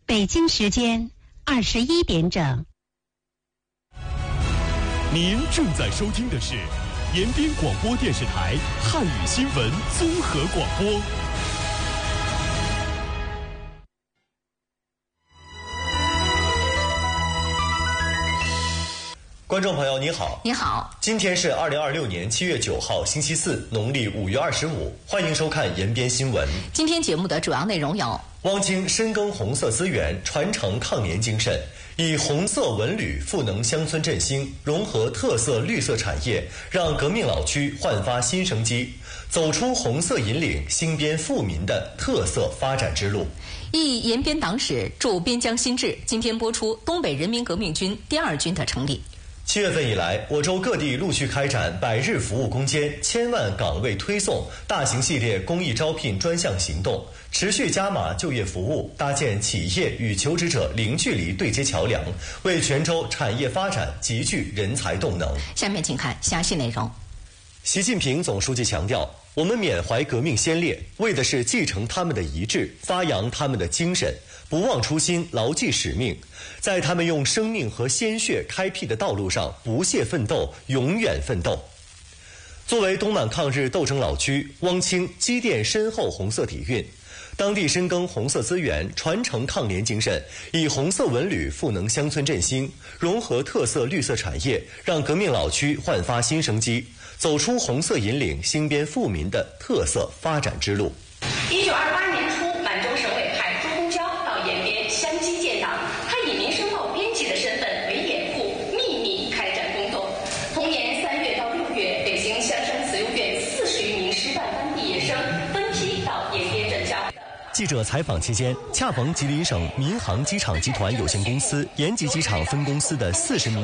北京时间21点整。 您正在收听的是延边广播电视台汉语新闻综合广播。 观众朋友你好， 你好， 今天是2026年7月9号星期四，农历5月25，欢迎收看延边新闻。 今天节目的主要内容有： 汪清深耕红色资源，传承抗年精神，以红色文旅赋能乡村振兴，融合特色绿色产业，让革命老区焕发新生机，走出红色引领兴边富民的特色发展之路。 忆延边党史驻边疆新志，今天播出东北人民革命军第2军的成立。 7月份以来，我州各地陆续开展100日服务攻坚、1000万岗位推送大型系列公益招聘专项行动，持续加码就业服务，搭建企业与求职者零距离对接桥梁，为全州产业发展集聚人才动能。 下面请看详细内容。 习近平总书记强调，我们缅怀革命先烈，为的是继承他们的遗志，发扬他们的精神，不忘初心，牢记使命，在他们用生命和鲜血开辟的道路上不懈奋斗，永远奋斗。作为东满抗日斗争老区，汪清积淀深厚红色底蕴，当地深耕红色资源，传承抗年精神，以红色文旅赋能乡村振兴，融合特色绿色产业，让革命老区焕发新生机，走出红色引领兴边富民的特色发展之路。 1928年初，满洲省委派朱公交到延边相机建党，他以民生报编辑的身份为掩护，秘密开展工作。同年3月到6月，北京香山慈幼院40余名师范班毕业生分批到延边任教。 记者采访期间，恰逢吉林省民航机场集团有限公司延吉机场分公司的40名